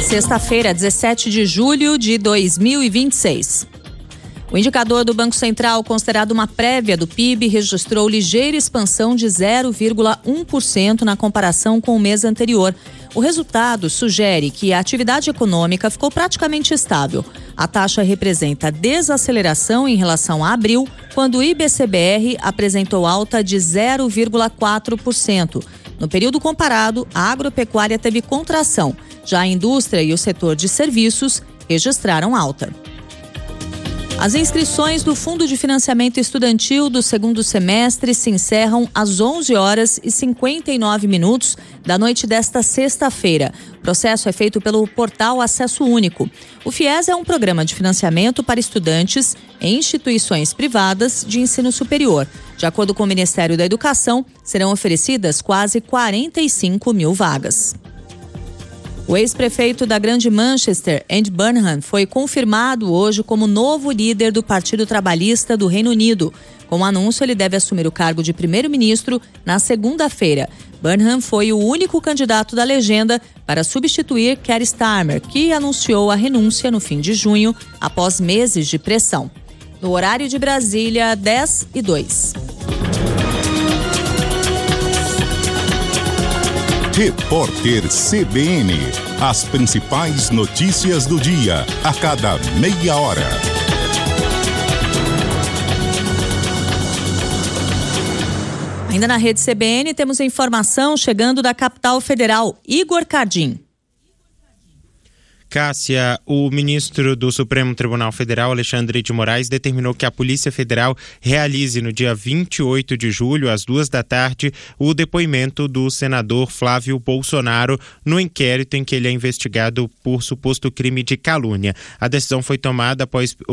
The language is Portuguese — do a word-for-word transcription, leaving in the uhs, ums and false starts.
Sexta-feira, dezessete de julho de dois mil e vinte e seis. O indicador do Banco Central, considerado uma prévia do P I B, registrou ligeira expansão de zero vírgula um por cento na comparação com o mês anterior. O resultado sugere que a atividade econômica ficou praticamente estável. A taxa representa desaceleração em relação a abril, quando o I B C B R apresentou alta de zero vírgula quatro por cento. No período comparado, a agropecuária teve contração. Já a indústria e o setor de serviços registraram alta. As inscrições do Fundo de Financiamento Estudantil do segundo semestre se encerram às onze horas e cinquenta e nove minutos da noite desta sexta-feira. O processo é feito pelo portal Acesso Único. O FIES é um programa de financiamento para estudantes em instituições privadas de ensino superior. De acordo com o Ministério da Educação, serão oferecidas quase quarenta e cinco mil vagas. O ex-prefeito da Grande Manchester, Andy Burnham, foi confirmado hoje como novo líder do Partido Trabalhista do Reino Unido. Com o anúncio, ele deve assumir o cargo de primeiro-ministro na segunda-feira. Burnham foi o único candidato da legenda para substituir Keir Starmer, que anunciou a renúncia no fim de junho, após meses de pressão. No horário de Brasília, dez e dois. Repórter C B N. As principais notícias do dia, a cada meia hora. Ainda na rede C B N, temos informação chegando da capital federal, Igor Cardim. Cássia, o ministro do Supremo Tribunal Federal, Alexandre de Moraes, determinou que a Polícia Federal realize no dia vinte e oito de julho, às duas da tarde, o depoimento do senador Flávio Bolsonaro no inquérito em que ele é investigado por suposto crime de calúnia. A decisão foi tomada após